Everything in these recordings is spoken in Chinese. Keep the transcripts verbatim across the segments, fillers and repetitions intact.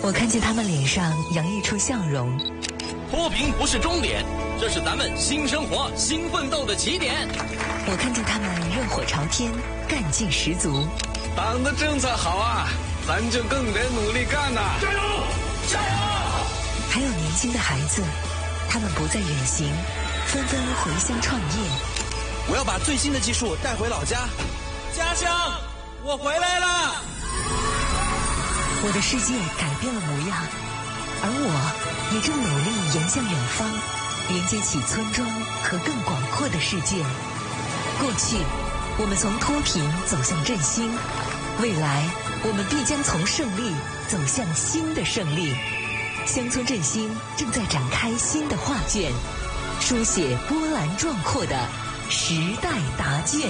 我看见他们脸上洋溢出笑容。 脱贫不是终点，这是咱们新生活、新奋斗的起点。 我看见他们热火朝天，干劲十足。 党的政策好啊，咱就更得努力干呐！ 加油，加油！ 还有年轻的孩子，他们不再远行，纷纷回乡创业。 我要把最新的技术带回老家。家乡，我回来了！ 我的世界改变了模样，而我也正努力迎向远方，连接起村庄和更广阔的世界。过去，我们从脱贫走向振兴，未来，我们必将从胜利走向新的胜利。乡村振兴正在展开新的画卷，书写波澜壮阔的时代答卷。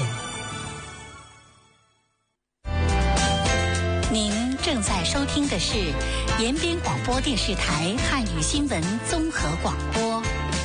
您正在收听的是延边广播电视台汉语新闻综合广播。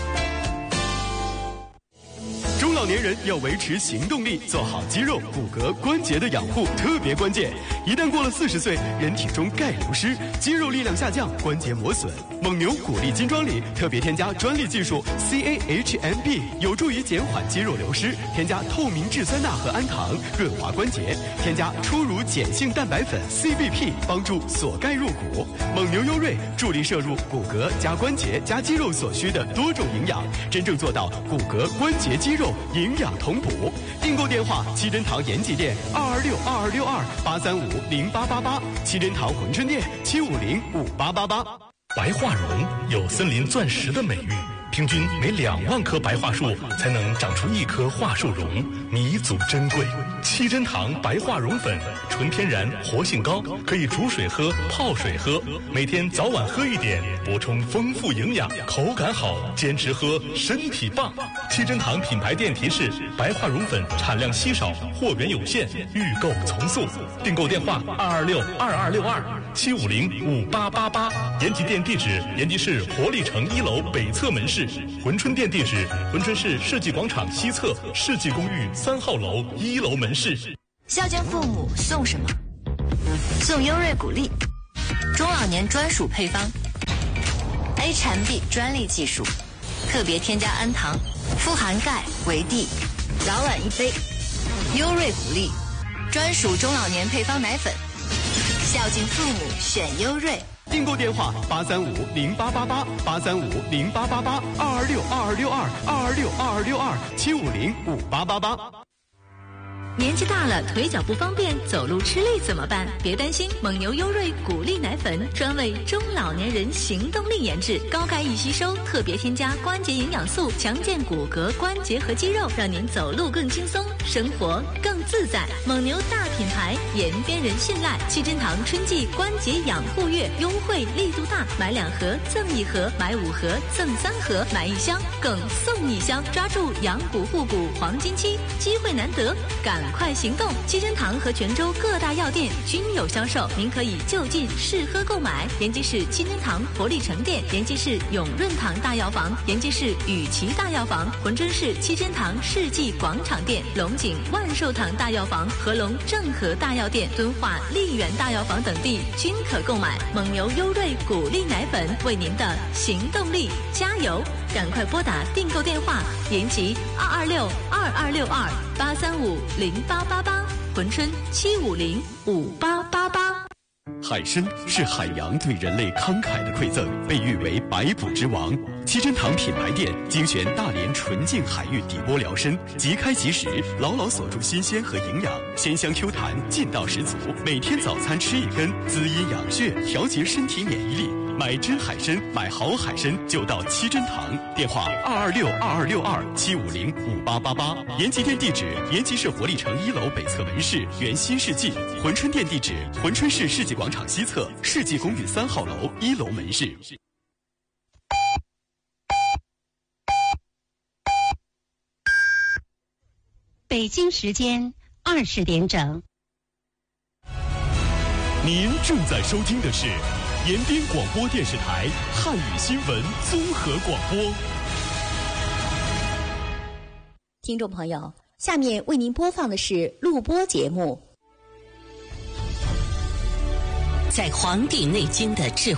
中老年人要维持行动力，做好肌肉、骨骼、关节的养护特别关键。一旦过了四十岁，人体中钙流失，肌肉力量下降，关节磨损。蒙牛谷粒金装里特别添加专利技术 C A H M B， 有助于减缓肌肉流失。添加透明质酸钠和氨糖，润滑关节。添加初乳碱性蛋白粉 C B P， 帮助锁钙入骨。蒙牛优瑞助力摄入骨骼加关节加肌肉所需的多种营养，真正做到骨骼、关节、肌肉营养同补。订购电话：七珍堂延吉店二二六二二六二八三五零八八八，七珍堂珲春店七五零五八八八。 白桦榕有森林钻石的美誉，平均每两万棵白桦树才能长出一棵桦树榕，弥足珍贵。七珍堂白桦榕粉，纯天然，活性高，可以煮水喝、泡水喝，每天早晚喝一点，补充丰富营养，口感好，坚持喝，身体棒。七珍堂品牌店提示：白桦榕粉产量稀少，货源有限，预购从速。订购电话：二二六二二六二七五零五八八八。延吉店地址：延吉市活力城一楼北侧门市。珲春店地址：珲春市世纪广场西侧世纪公寓三号楼一楼门市。 孝敬父母送什么？送优瑞谷粒，中老年专属配方 ，H M B 专利技术，特别添加氨糖，富含钙、维 D， 早晚一杯。优瑞谷粒，专属中老年配方奶粉，孝敬父母选优瑞。 订购电话：八三五零八八八八三五零八八八二二六二二六二二二六二二六二七五零五八八八。 年纪大了，腿脚不方便，走路吃力怎么办？别担心，蒙牛优瑞谷粒奶粉专为中老年人行动力研制，高钙易吸收，特别添加关节营养素，强健骨骼、关节和肌肉，让您走路更轻松，生活更自在。蒙牛大品牌，延边人信赖。七珍堂春季关节养护月优惠力度大，买两盒赠一盒，买五盒赠三盒，买一箱更送一箱，抓住养骨护骨黄金期，机会难得，赶快行动！七珍堂和泉州各大药店均有销售，您可以就近试喝购买。延吉市七珍堂活力城店、延吉市永润堂大药房、延吉市雨琦大药房、珲春市七珍堂世纪广场店、龙井万寿堂大药房、合龙正和大药店、敦化丽园大药房等地均可购买。蒙牛优瑞谷粒奶粉，为您的行动力加油！赶快拨打订购电话：延吉二二六二二六二八三五零八八八，珲春七五零五八八八。 海参是海洋对人类慷慨的馈赠，被誉为百补之王。七珍堂品牌店精选大连纯净海域底波辽参，即开即食，牢牢锁住新鲜和营养，鲜香 Q 弹，劲道十足。每天早餐吃一根，滋阴养血，调节身体免疫力。买真海参，买好海参就到七珍堂。电话二二六二二六二七五零五八八八。延吉店地址：延吉市活力城一楼北侧门市原新世纪。珲春店地址：珲春市世纪广场西侧世纪公寓三号楼一楼门市。 北京时间二十点整。 您正在收听的是延边广播电视台汉语新闻综合广播。 听众朋友，下面为您播放的是录播节目。 在《黄帝内经》的智慧